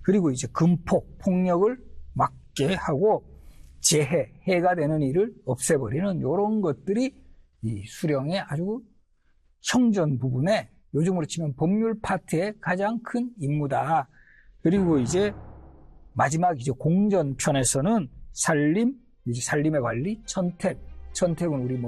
그리고 이제 금폭, 폭력을 막게 하고 재해, 해가 되는 일을 없애버리는 이런 것들이 이 수령의 아주 형전 부분에 요즘으로 치면 법률 파트의 가장 큰 임무다. 그리고 이제 마지막 이제 공전편에서는 살림, 이제 살림의 관리, 천택. 천택은 우리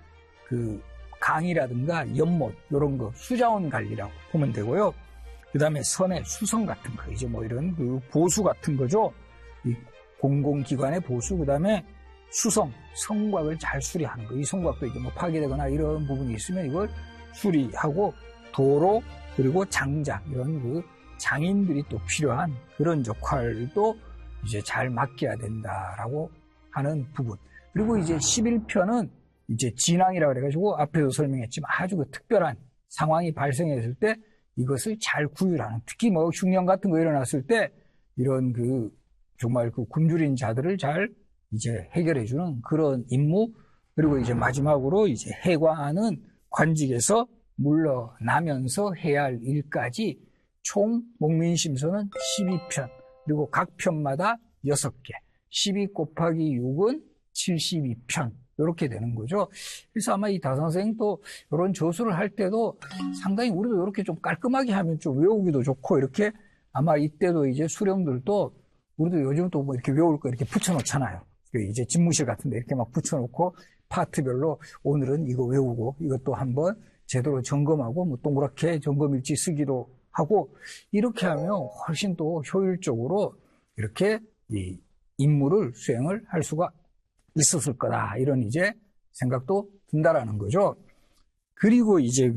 강이라든가 연못, 이런 거, 수자원 관리라고 보면 되고요. 그 다음에 선의 수성 같은 거, 이제 이런 보수 같은 거죠. 이 공공기관의 보수, 그 다음에 수성, 성곽을 잘 수리하는 거. 이 성곽도 이제 파괴되거나 이런 부분이 있으면 이걸 수리하고 도로, 그리고 장작, 이런 장인들이 또 필요한 그런 역할도 이제 잘 맡겨야 된다라고 하는 부분. 그리고 이제 11편은 이제 진앙이라고 그래가지고 앞에도 설명했지만 아주 특별한 상황이 발생했을 때 이것을 잘 구휼하는, 특히 흉년 같은 거 일어났을 때 이런 정말 굶주린 자들을 잘 이제 해결해주는 그런 임무. 그리고 이제 마지막으로 이제 해관은 관직에서 물러나면서 해야 할 일까지 총 목민심서는 12편, 그리고 각 편마다 6개, 12 곱하기 6은 72편, 이렇게 되는 거죠. 그래서 아마 이 다선생도 이런 조수를 할 때도 상당히 우리도 이렇게 좀 깔끔하게 하면 좀 외우기도 좋고, 이렇게 아마 이때도 이제 수령들도 우리도 요즘 또 이렇게 외울 거 이렇게 붙여놓잖아요. 이제 집무실 같은 데 이렇게 막 붙여놓고 파트별로 오늘은 이거 외우고 이것도 한번 제대로 점검하고 동그랗게 점검일지 쓰기도 하고, 이렇게 하면 훨씬 또 효율적으로 이렇게 이 임무를 수행을 할 수가 있었을 거다, 이런 이제 생각도 든다라는 거죠. 그리고 이제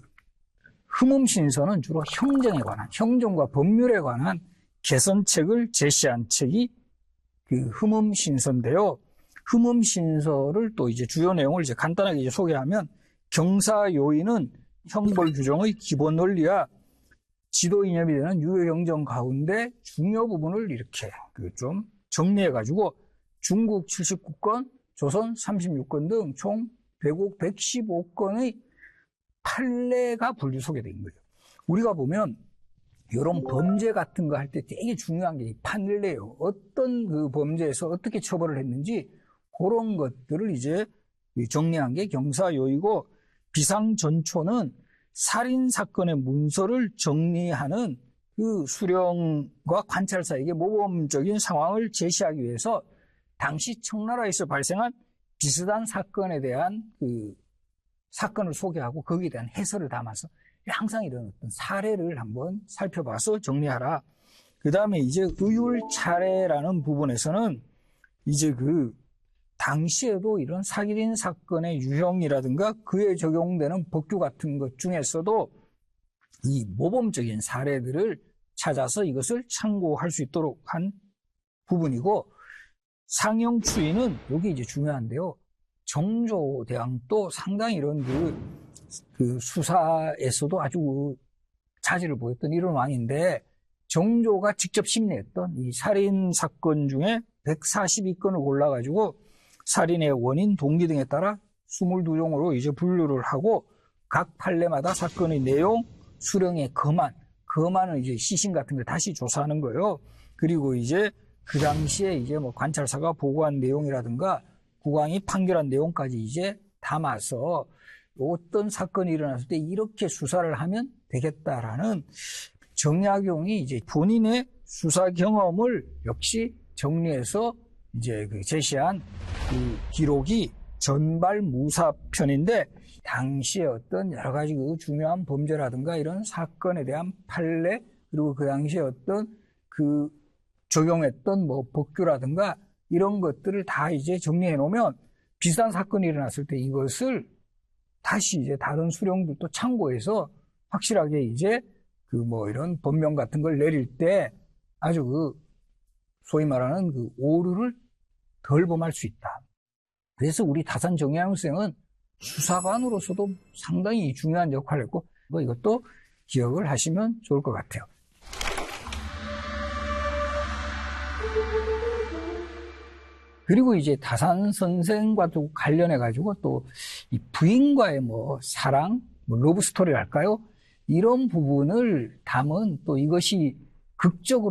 흠음신서는 주로 형정에 관한, 형정과 법률에 관한 개선책을 제시한 책이 흠음신서인데요. 흠음신서를 또 이제 주요 내용을 이제 간단하게 이제 소개하면, 경사요인은 형벌 규정의 기본 원리와 지도 이념이 되는 유효행정 가운데 중요 부분을 이렇게 좀 정리해가지고 중국 79건, 조선 36건 등 총 115건의 판례가 분류 소개된 거예요. 우리가 보면 이런 범죄 같은 거 할 때 되게 중요한 게 판례예요. 어떤 범죄에서 어떻게 처벌을 했는지 그런 것들을 이제 정리한 게 경사요이고, 비상전초는 살인사건의 문서를 정리하는 수령과 관찰사에게 모범적인 상황을 제시하기 위해서 당시 청나라에서 발생한 비슷한 사건에 대한 사건을 소개하고 거기에 대한 해설을 담아서 항상 이런 어떤 사례를 한번 살펴봐서 정리하라. 그 다음에 이제 의율차례라는 부분에서는 이제 당시에도 이런 살인 사건의 유형이라든가 그에 적용되는 법규 같은 것 중에서도 이 모범적인 사례들을 찾아서 이것을 참고할 수 있도록 한 부분이고, 상형추인은 여기 이제 중요한데요. 정조대왕도 상당히 이런 수사에서도 아주 자질을 보였던 이런 왕인데, 정조가 직접 심리했던 이 살인 사건 중에 142건을 골라가지고 살인의 원인, 동기 등에 따라 22종으로 이제 분류를 하고, 각 판례마다 사건의 내용, 수령의 거만은 이제 시신 같은 걸 다시 조사하는 거예요. 그리고 이제 그 당시에 이제 관찰사가 보고한 내용이라든가 국왕이 판결한 내용까지 이제 담아서 어떤 사건이 일어났을 때 이렇게 수사를 하면 되겠다라는, 정약용이 이제 본인의 수사 경험을 역시 정리해서 이제 제시한 기록이 전발무사편인데, 당시에 어떤 여러 가지 중요한 범죄라든가 이런 사건에 대한 판례, 그리고 그 당시에 어떤 적용했던 법규라든가 이런 것들을 다 이제 정리해 놓으면 비슷한 사건이 일어났을 때 이것을 다시 이제 다른 수령들도 참고해서 확실하게 이제 이런 법령 같은 걸 내릴 때 아주 소위 말하는 오류를 덜 범할 수 있다. 그래서 우리 다산 정의양 선생은 수사관으로서도 상당히 중요한 역할을 했고, 이것도 기억을 하시면 좋을 것 같아요. 그리고 이제 다산 선생과도 관련해가지고 또 이 부인과의 사랑, 러브 스토리랄까요? 이런 부분을 담은 또 이것이 극적으로